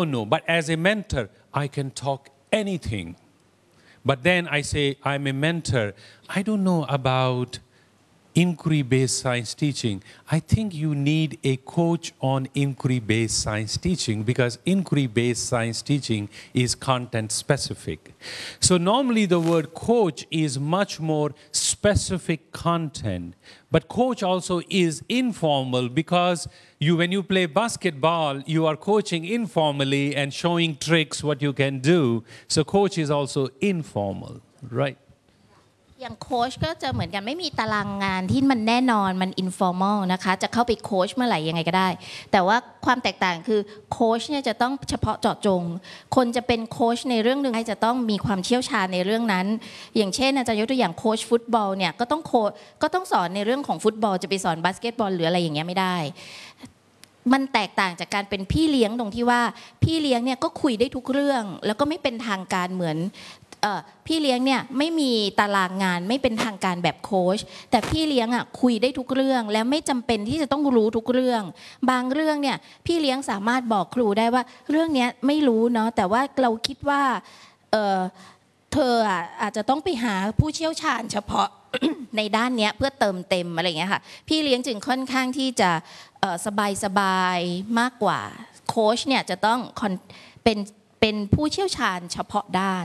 don't know. But as a mentor, I can talk anything. But then I say, I'm a mentor. I don't know about inquiry-based science teaching. I think you need a coach on inquiry-based science teaching because inquiry-based science teaching is content-specific. So normally the word coach is much more specific content. But coach also is informal because when you play basketball, you are coaching informally and showing tricks what you can do. So coach is also informal, right? อย่างโค้ชก็จะเหมือนกันไม่มีตารางงานที่มันแน่นอนมัน informal นะคะจะเข้าไปโค้ชเมื่อไหร่ยังไงก็ได้แต่ว่าความแตกต่างคือโค้ชเนี่ยจะต้องเฉพาะเจาะจงคนจะเป็นโค้ชในเรื่องนึงจะต้องมีความเชี่ยวชาญในเรื่องนั้นอย่างเช่นอาจารย์ยกตัวอย่างโค้ชฟุตบอลเนี่ยก็ต้องสอนในเรื่องของฟุตบอลจะไปสอนบาสเกตบอลหรืออะไรอย่างเงี้ยไม่ได้มันแตกต่างจากการเป็นพี่เลี้ยงตรงที่ว่าพี่เลี้ยงเนี่ยก็คุยได้ทุกเรื่องแล้วก็ไม่เป็นทางการเหมือนพี่เลี้ยงเนี่ยไม่มีตารางงานไม่เป็นทางการแบบโค้ชแต่พี่เลี้ยงคุยได้ทุกเรื่องแล้วไม่จำเป็นที่จะต้องรู้ทุกเรื่องบางเรื่องเนี่ยพี่เลี้ยงสามารถบอกครูได้ว่าเรื่องนี้ไม่รู้เนาะแต่ว่าเราคิดว่าเธออาจจะต้องไปหาผู้เชี่ยวชาญเฉพาะ ในด้านนี้เพื่อเติมเต็มอะไรอย่างเงี้ยค่ะพี่เลี้ยงจึงค่อนข้างที่จะสบายมากกว่าโค้ชเนี่ยจะต้องเป็นผู้เชี่ยวชาญเฉพาะด้าน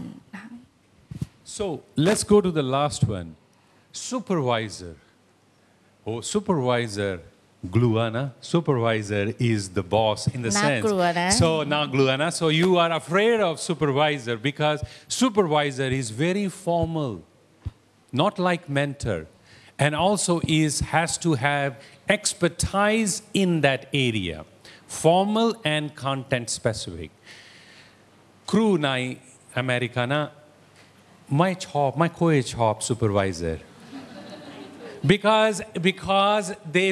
So let's go to the last one. Supervisor. Oh, supervisor. Gluana. Supervisor is the boss in the sense. So now Gluana. So you are afraid of supervisor because supervisor is very formal, not like mentor, and also has to have expertise in that area, formal and content specific. ครูในอเมริกานะไม่ค่อยชอบ supervisor because they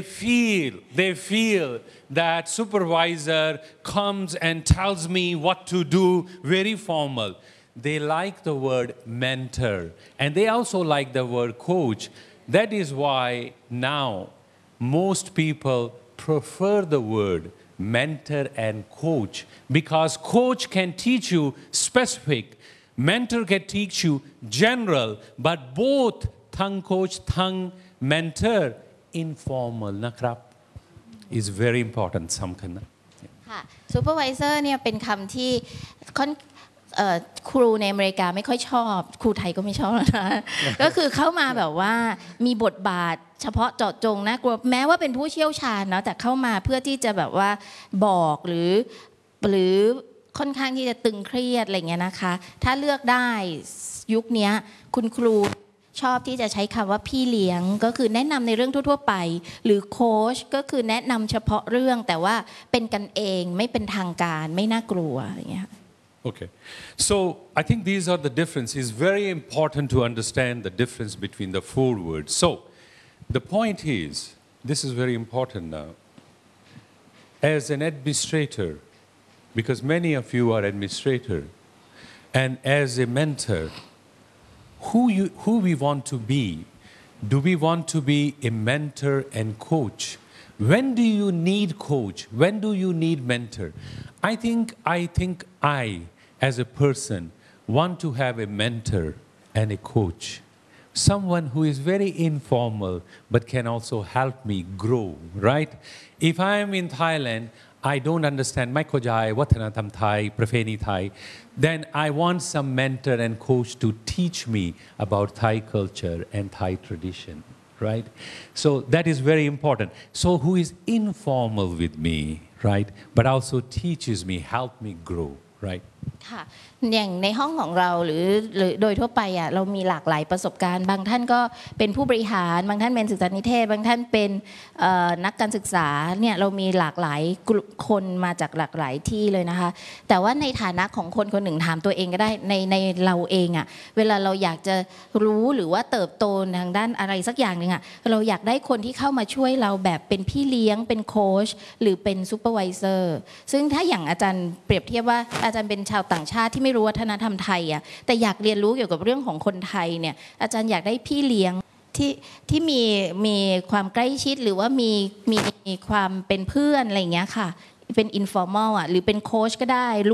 feel that supervisor comes and tells me what to do, very formal. They like the word mentor and they also like the word coach. That is why now most people prefer the word mentor and coach because coach can teach you specific, mentor can teach you general, but both ทั้ง coach ทั้ง mentor informal นะครับ is very important สำคัญนะค่ะ supervisor เนี่ยเป็นคำที่ครูในอเมริกาไม่ค่อยชอบครูไทยก็ไม่ชอบนะก็คือเข้ามาแบบว่ามีบทบาทเฉพาะเจาะจงนะกลัวแม้ว่าเป็นผู้เชี่ยวชาญเนาะแต่เข้ามาเพื่อที่จะแบบว่าบอกหรือค่อนข้างที่จะตึงเครียดอะไรเงี้ยนะคะถ้าเลือกได้ยุคนี้คุณครูชอบที่จะใช้คำว่าพี่เลี้ยงก็คือแนะนำในเรื่องทั่วๆไปหรือโค้ชก็คือแนะนำเฉพาะเรื่องแต่ว่าเป็นกันเองไม่เป็นทางการไม่น่ากลัวอะไรเงี้ย Okay, so I think these are the differences. It's very important to understand the difference between the four words. So the point is, this is very important now. As an administrator, because many of you are administrator, and as a mentor, who we want to be? Do we want to be a mentor and coach? When do you need coach? When do you need mentor? I think I, as a person, want to have a mentor and a coach. Someone who is very informal but can also help me grow, right? If I am in Thailand, I don't understand ไม่เข้าใจวัฒนธรรมไทยประเพณีไทย then I want some mentor and coach to teach me about Thai culture and Thai tradition, right? So that is very important. So who is informal with me, right? But also teaches me, help me grow, right? ค่ะอย่างในห้องของเราหรือโดยทั่วไปเรามีหลากหลายประสบการณ์บางท่านก็เป็นผู้บริหารบางท่านเป็นศึกษานิเทศบางท่านเป็นนักการศึกษาเนี่ยเรามีหลากหลายคนมาจากหลากหลายที่เลยนะคะแต่ว่าในฐานะของคนคนหนึ่งถามตัวเองก็ได้ในเราเองเวลาเราอยากจะรู้หรือว่าเติบโตทางด้านอะไรสักอย่างหนึ่งเราอยากได้คนที่เข้ามาช่วยเราแบบเป็นพี่เลี้ยงเป็นโค้ชหรือเป็นซูเปอร์วิเซอร์ซึ่งถ้าอย่างอาจารย์เปรียบเทียบว่าอาจารย์เป็นชาวต่างชาติที่ไม่รู้วัฒนธรรมไทยแต่อยากเรียนรู้เกี่ยวกับเรื่องของคนไทยเนี่ยอาจารย์อยากได้พี่เลี้ยงที่มีความใกล้ชิดหรือว่ามีความเป็นเพื่อนอะไรอย่างเงี้ยค่ะเป็น informal หรือเป็นโค้ชก็ได้